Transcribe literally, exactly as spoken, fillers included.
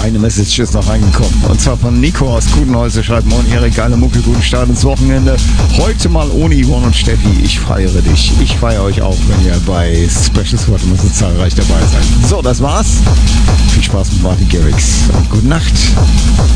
Eine Message ist noch reingekommen. Und zwar von Nico aus Kudenholz. Er schreibt: Moin Erik, geile Mucke, guten Start ins Wochenende. Heute mal ohne Yvonne und Steffi. Ich feiere dich. Ich feiere euch auch, wenn ihr bei Special Squad immer so zahlreich dabei seid. So, das war's. Viel Spaß mit Martin Garrix und gute Nacht.